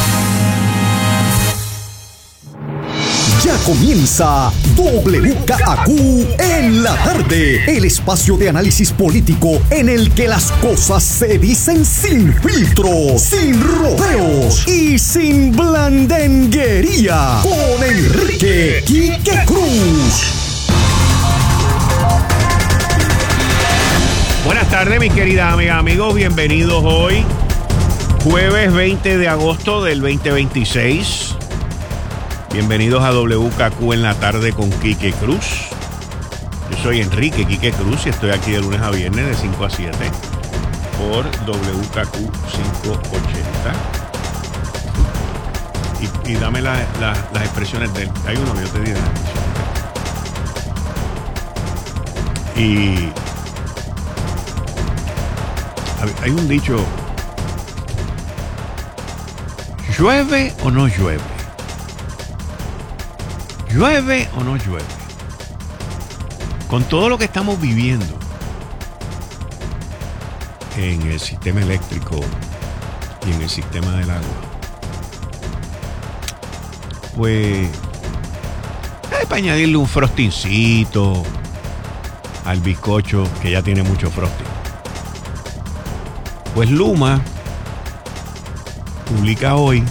Ya comienza WKAQ en la tarde, el espacio de análisis político en el que las cosas se dicen sin filtros, sin rodeos y sin blandenguería. Con Enrique Quique Cruz. Buenas tardes, mis queridas amigas, amigos. Bienvenidos hoy, jueves 20 de agosto del 2026. Bienvenidos a WKAQ en la tarde con Quique Cruz. Yo soy Enrique Quique Cruz y estoy aquí de lunes a viernes de 5 a 7 por WKAQ 580. Y dame las expresiones de él. Hay uno que yo te diré las expresiones. Y hay un dicho: ¿llueve o no llueve? ¿Llueve o no llueve? Con todo lo que estamos viviendo en el sistema eléctrico y en el sistema del agua, pues hay para añadirle un frostincito al bizcocho que ya tiene mucho frosting. Pues Luma publica hoy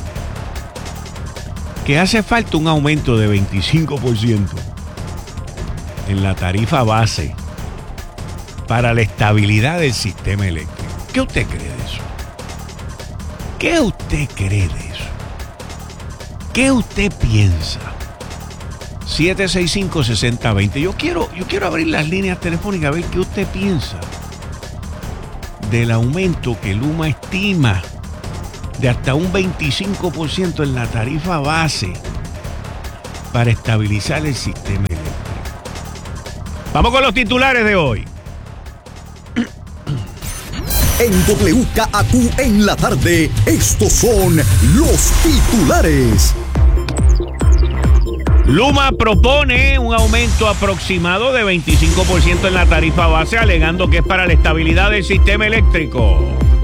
que hace falta un aumento de 25% en la tarifa base para la estabilidad del sistema eléctrico. ¿Qué usted cree de eso? ¿Qué usted cree de eso? ¿Qué usted piensa? 765-6020. Yo quiero abrir las líneas telefónicas a ver qué usted piensa del aumento que Luma estima de hasta un 25% en la tarifa base para estabilizar el sistema eléctrico. Vamos con los titulares de hoy. En WKAQ en la tarde, estos son los titulares. Luma propone un aumento aproximado de 25% en la tarifa base, alegando que es para la estabilidad del sistema eléctrico.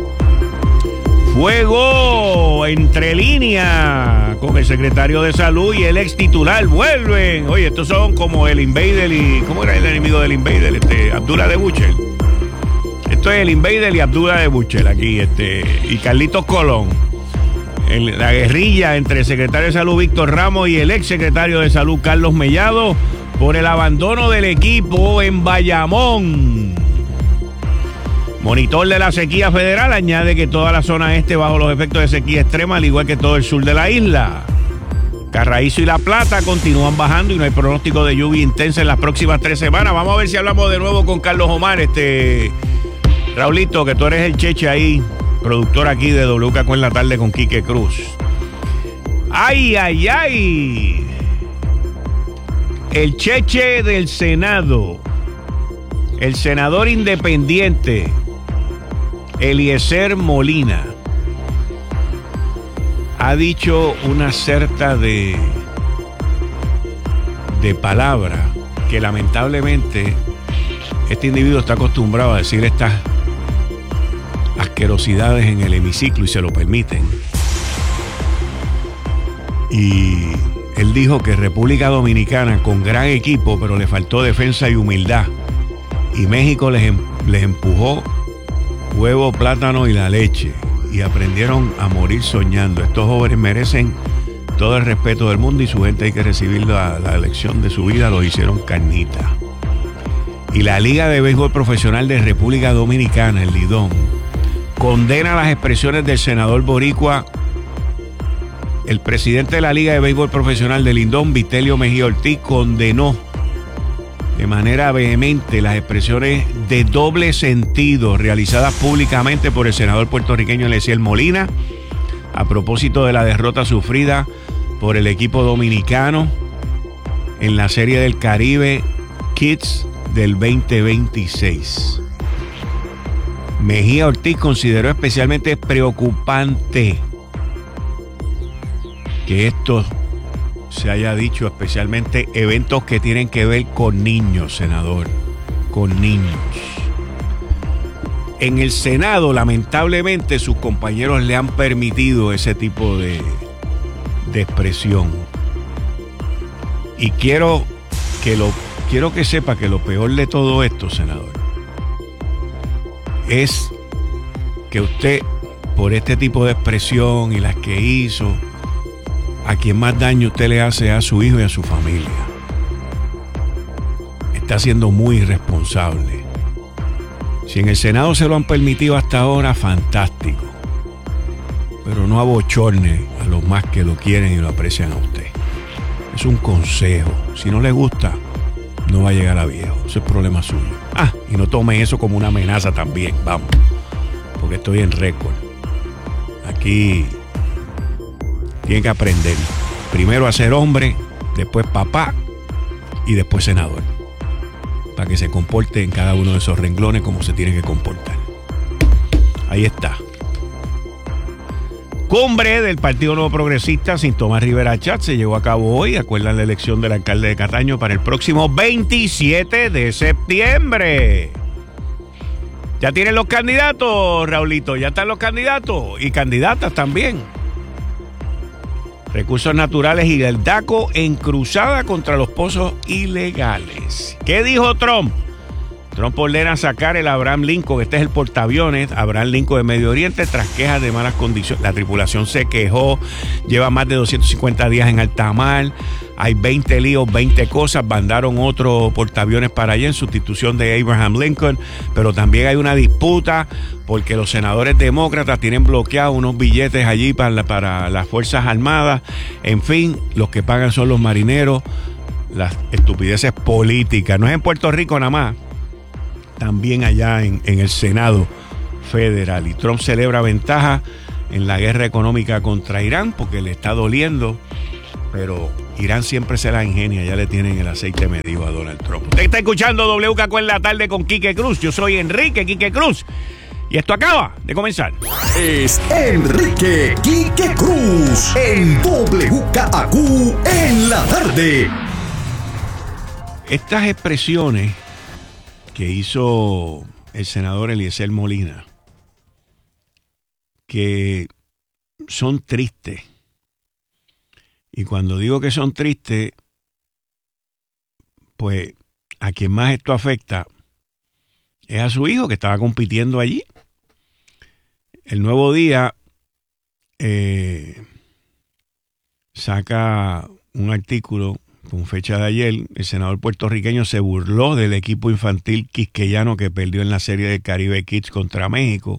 Fuego entre línea con el secretario de Salud y el ex titular. Vuelven. Oye, estos son como el Invader y... ¿Cómo era el enemigo del Invader? Abdullah de Buchel. Esto es el Invader y Abdullah de Buchel aquí, y Carlitos Colón. La guerrilla entre el secretario de Salud Víctor Ramos y el ex secretario de Salud Carlos Mellado por el abandono del equipo en Bayamón. Monitor de la sequía federal añade que toda la zona este bajo los efectos de sequía extrema, al igual que todo el sur de la isla. Carraízo y La Plata continúan bajando y no hay pronóstico de lluvia intensa en las próximas 3 semanas. Vamos a ver si hablamos de nuevo con Carlos Omar, Raulito, que tú eres el cheche ahí, productor aquí de WKQ en la tarde con Quique Cruz. ¡Ay, ay, ay! El cheche del Senado, el senador independiente Eliezer Molina, ha dicho una certa de palabra que lamentablemente este individuo está acostumbrado a decir estas asquerosidades en el hemiciclo y se lo permiten. Y él dijo que República Dominicana con gran equipo, pero le faltó defensa y humildad. Y México les empujó huevo, plátano y la leche. Y aprendieron a morir soñando. Estos jóvenes merecen todo el respeto del mundo y su gente hay que recibir la elección de su vida. Los hicieron carnita. Y la Liga de Béisbol Profesional de República Dominicana, el Lidón, condena las expresiones del senador boricua, el presidente de la Liga de Béisbol Profesional del Lidón, Vitelio Mejía Ortiz, condenó de manera vehemente las expresiones de doble sentido realizadas públicamente por el senador puertorriqueño Eliezer Molina a propósito de la derrota sufrida por el equipo dominicano en la Serie del Caribe Kids del 2026. Mejía Ortiz consideró especialmente preocupante que esto se haya dicho, especialmente eventos que tienen que ver con niños, senador, con niños. En el Senado, lamentablemente, sus compañeros le han permitido ese tipo de expresión. Y quiero que sepa que lo peor de todo esto, senador, es que usted, por este tipo de expresión y las que hizo, a quien más daño usted le hace a su hijo y a su familia. Está siendo muy irresponsable. Si en el Senado se lo han permitido hasta ahora, fantástico. Pero no abochorne a los más que lo quieren y lo aprecian a usted. Es un consejo. Si no le gusta, no va a llegar a viejo. Eso es problema suyo. Y no tome eso como una amenaza también, vamos. Porque estoy en récord. Aquí tiene que aprender. Primero a ser hombre, después papá y después senador. Para que se comporte en cada uno de esos renglones como se tiene que comportar. Ahí está. Cumbre del Partido Nuevo Progresista sin Tomás Rivera Chatz se llevó a cabo hoy. Acuerdan la elección del alcalde de Cataño para el próximo 27 de septiembre. Ya tienen los candidatos, Raulito. Ya están los candidatos y candidatas también. Recursos Naturales y el DACO en cruzada contra los pozos ilegales. ¿Qué dijo Trump? Trump ordena sacar el Abraham Lincoln, este es el portaaviones, Abraham Lincoln de Medio Oriente, tras quejas de malas condiciones. La tripulación se quejó, lleva más de 250 días en alta mar, hay 20 líos, 20 cosas, mandaron otro portaaviones para allá en sustitución de Abraham Lincoln, pero también hay una disputa porque los senadores demócratas tienen bloqueados unos billetes allí para las Fuerzas Armadas. En fin, los que pagan son los marineros, las estupideces políticas. No es en Puerto Rico nada más, también allá en el Senado federal. Y Trump celebra ventaja en la guerra económica contra Irán, porque le está doliendo, pero Irán siempre se la ingenia, ya le tienen el aceite medido a Donald Trump. Usted está escuchando WKQ en la tarde con Quique Cruz. Yo soy Enrique Quique Cruz y esto acaba de comenzar. Es Enrique Quique Cruz en WKQ en la tarde. Estas expresiones que hizo el senador Eliezer Molina, que son tristes, y cuando digo que son tristes, pues a quien más esto afecta es a su hijo, que estaba compitiendo allí. El Nuevo Día saca un artículo con fecha de ayer. El senador puertorriqueño se burló del equipo infantil quisqueyano que perdió en la Serie del Caribe Kids contra México.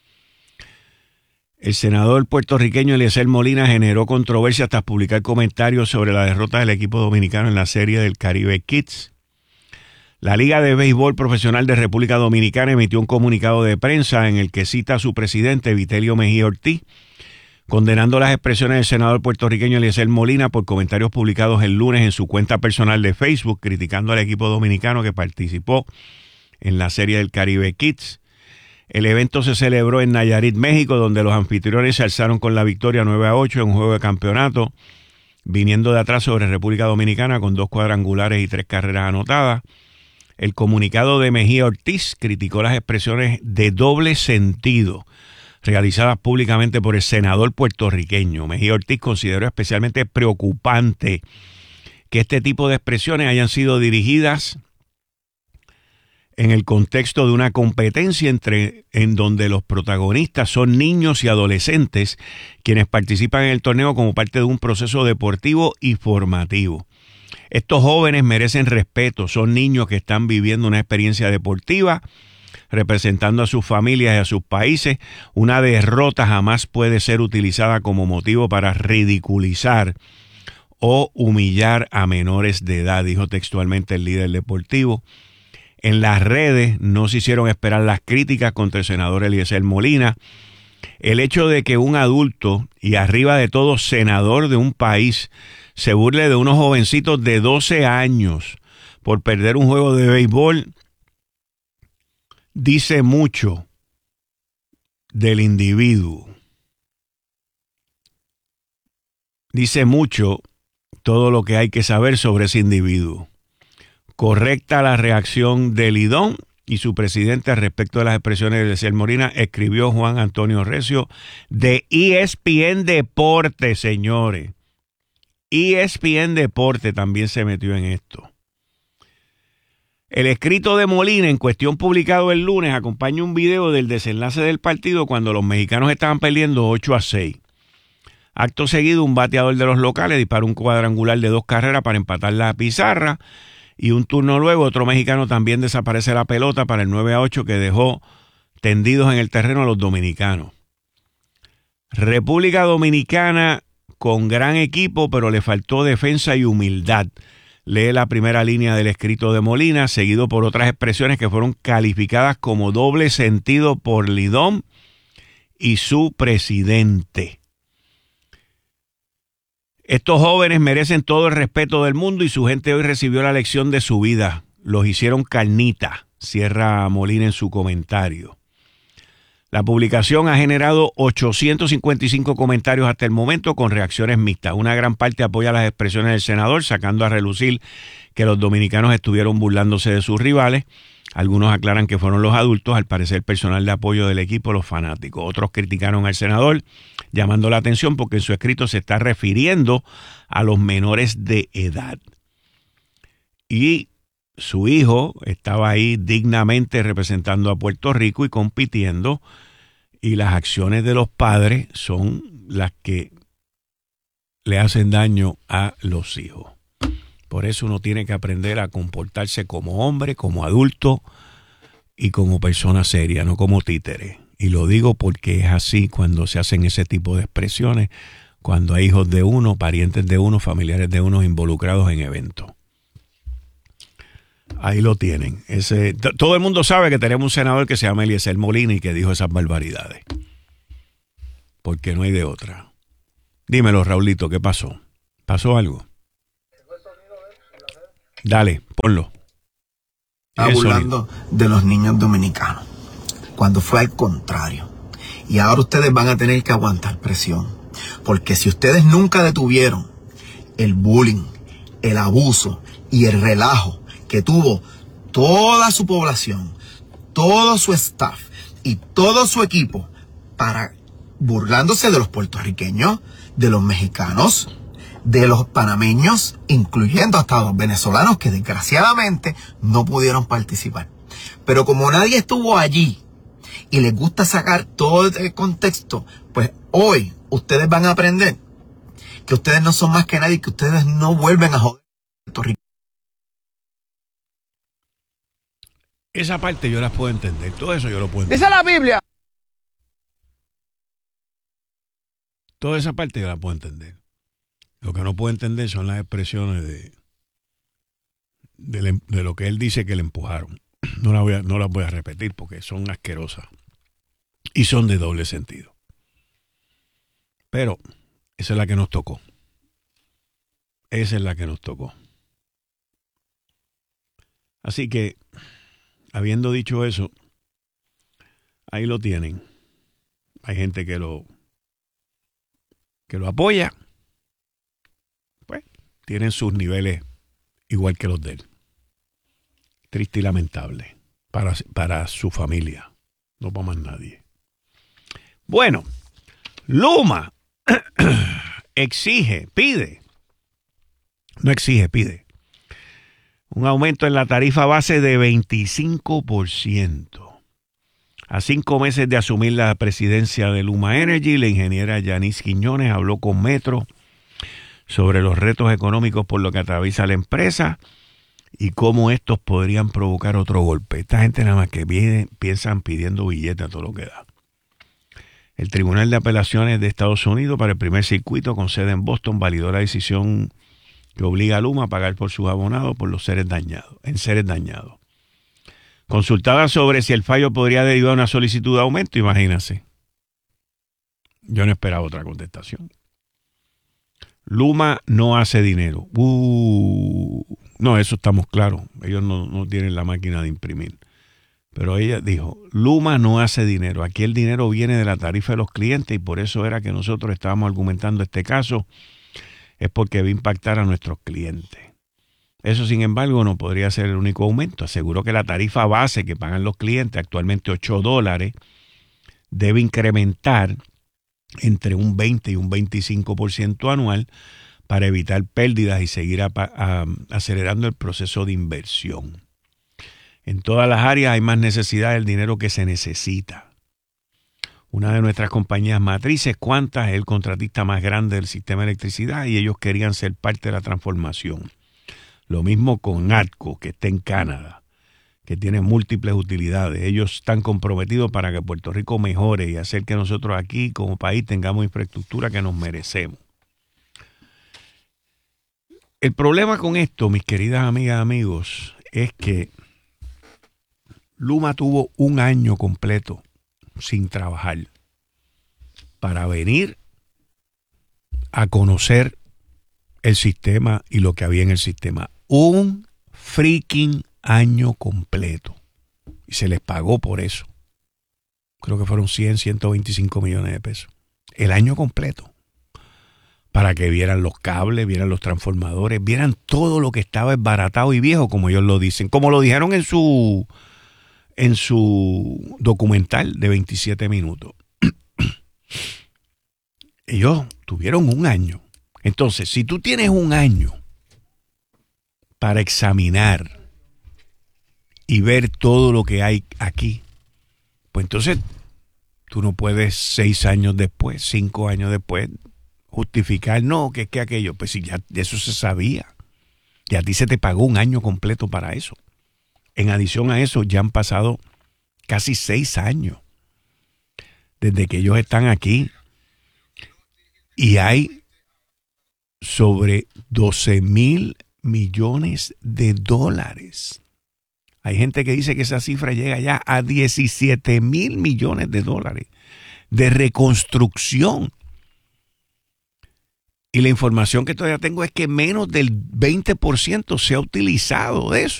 El senador puertorriqueño Eliezer Molina generó controversia tras publicar comentarios sobre la derrota del equipo dominicano en la Serie del Caribe Kids. La Liga de Béisbol Profesional de República Dominicana emitió un comunicado de prensa en el que cita a su presidente, Vitelio Mejía Ortiz, condenando las expresiones del senador puertorriqueño Eliezer Molina por comentarios publicados el lunes en su cuenta personal de Facebook, criticando al equipo dominicano que participó en la Serie del Caribe Kids. El evento se celebró en Nayarit, México, donde los anfitriones se alzaron con la victoria 9-8 en un juego de campeonato, viniendo de atrás sobre República Dominicana con 2 cuadrangulares y 3 carreras anotadas. El comunicado de Mejía Ortiz criticó las expresiones de doble sentido realizadas públicamente por el senador puertorriqueño. Mejía Ortiz consideró especialmente preocupante que este tipo de expresiones hayan sido dirigidas en el contexto de una competencia en donde los protagonistas son niños y adolescentes quienes participan en el torneo como parte de un proceso deportivo y formativo. Estos jóvenes merecen respeto, son niños que están viviendo una experiencia deportiva, representando a sus familias y a sus países. Una derrota jamás puede ser utilizada como motivo para ridiculizar o humillar a menores de edad, dijo textualmente el líder deportivo. En las redes no se hicieron esperar las críticas contra el senador Eliezer Molina. El hecho de que un adulto y arriba de todo senador de un país se burle de unos jovencitos de 12 años por perder un juego de béisbol dice mucho del individuo. Dice mucho todo lo que hay que saber sobre ese individuo. Correcta la reacción de Lidón y su presidente al respecto de las expresiones de Eliezer Molina, escribió Juan Antonio Recio de ESPN Deporte, señores. ESPN Deporte también se metió en esto. El escrito de Molina, en cuestión publicado el lunes, acompaña un video del desenlace del partido cuando los mexicanos estaban perdiendo 8-6. Acto seguido, un bateador de los locales disparó un cuadrangular de 2 carreras para empatar la pizarra. Y un turno luego, otro mexicano también desaparece la pelota para el 9-8 que dejó tendidos en el terreno a los dominicanos. República Dominicana con gran equipo, pero le faltó defensa y humildad. Lee la primera línea del escrito de Molina, seguido por otras expresiones que fueron calificadas como doble sentido por Lidón y su presidente. Estos jóvenes merecen todo el respeto del mundo y su gente hoy recibió la lección de su vida. Los hicieron carnita, cierra Molina en su comentario. La publicación ha generado 855 comentarios hasta el momento con reacciones mixtas. Una gran parte apoya las expresiones del senador, sacando a relucir que los dominicanos estuvieron burlándose de sus rivales. Algunos aclaran que fueron los adultos, al parecer personal de apoyo del equipo, los fanáticos. Otros criticaron al senador, llamando la atención porque en su escrito se está refiriendo a los menores de edad. Y su hijo estaba ahí dignamente representando a Puerto Rico y compitiendo, y las acciones de los padres son las que le hacen daño a los hijos. Por eso uno tiene que aprender a comportarse como hombre, como adulto y como persona seria, no como títere. Y lo digo porque es así cuando se hacen ese tipo de expresiones, cuando hay hijos de uno, parientes de uno, familiares de uno involucrados en eventos. Ahí lo tienen. Todo el mundo sabe que tenemos un senador que se llama Eliezer Molina y que dijo esas barbaridades. porque no hay de otra. Dímelo, Raulito, ¿qué pasó? ¿Pasó algo? Dale, ponlo. Está burlando de los niños dominicanos, cuando fue al contrario. Y ahora ustedes van a tener que aguantar presión, porque si ustedes nunca detuvieron el bullying, el abuso y el relajo que tuvo toda su población, todo su staff y todo su equipo para burlándose de los puertorriqueños, de los mexicanos, de los panameños, incluyendo hasta los venezolanos que desgraciadamente no pudieron participar. Pero como nadie estuvo allí y les gusta sacar todo el contexto, pues hoy ustedes van a aprender que ustedes no son más que nadie, que ustedes no vuelven a joder a Puerto Rico. Esa parte yo la puedo entender, todo eso yo lo puedo entender. Dice la Biblia. Toda esa parte yo la puedo entender. Lo que no puedo entender son las expresiones de lo que él dice que le empujaron. No las voy a repetir porque son asquerosas y son de doble sentido. Pero esa es la que nos tocó. Esa es la que nos tocó. Así que, habiendo dicho eso, ahí lo tienen. Hay gente que lo apoya. Pues tienen sus niveles igual que los de él. Triste y lamentable para su familia, no para más nadie. Bueno, Luma pide un aumento en la tarifa base de 25%. A 5 meses de asumir la presidencia de Luma Energy, la ingeniera Yanis Quiñones habló con Metro sobre los retos económicos por lo que atraviesa la empresa y cómo estos podrían provocar otro golpe. Esta gente nada más que piensan pidiendo billetes a todo lo que da. El Tribunal de Apelaciones de Estados Unidos para el primer circuito con sede en Boston validó la decisión que obliga a Luma a pagar por sus abonados por los seres dañados. Consultada sobre si el fallo podría derivar una solicitud de aumento, imagínense. Yo no esperaba otra contestación. Luma no hace dinero. No, eso estamos claros. Ellos no tienen la máquina de imprimir. Pero ella dijo, Luma no hace dinero. Aquí el dinero viene de la tarifa de los clientes y por eso era que nosotros estábamos argumentando este caso. Es porque va a impactar a nuestros clientes. Eso, sin embargo, no podría ser el único aumento. Aseguró que la tarifa base que pagan los clientes, actualmente $8, debe incrementar entre un 20 y un 25% anual para evitar pérdidas y seguir acelerando el proceso de inversión. En todas las áreas hay más necesidad del dinero que se necesita. Una de nuestras compañías matrices, Quanta, es el contratista más grande del sistema de electricidad y ellos querían ser parte de la transformación. Lo mismo con ATCO, que está en Canadá, que tiene múltiples utilidades. Ellos están comprometidos para que Puerto Rico mejore y hacer que nosotros aquí como país tengamos infraestructura que nos merecemos. El problema con esto, mis queridas amigas y amigos, es que Luma tuvo un año completo sin trabajar para venir a conocer el sistema y lo que había en el sistema. Un freaking año completo. Y se les pagó por eso. Creo que fueron 125 millones de pesos. El año completo. Para que vieran los cables, vieran los transformadores, vieran todo lo que estaba desbaratado y viejo, como ellos lo dicen. Como lo dijeron en su documental de 27 minutos. Ellos tuvieron un año. Entonces, si tú tienes un año para examinar y ver todo lo que hay aquí, pues entonces tú no puedes 6 años después, 5 años después, justificar, no, que es que aquello, pues si ya de eso se sabía. Y a ti se te pagó un año completo para eso. En adición a eso, ya han pasado casi 6 años desde que ellos están aquí. Y hay sobre 12,000 millones de dólares. Hay gente que dice que esa cifra llega ya a 17,000 millones de dólares de reconstrucción. Y la información que todavía tengo es que menos del 20% se ha utilizado de eso.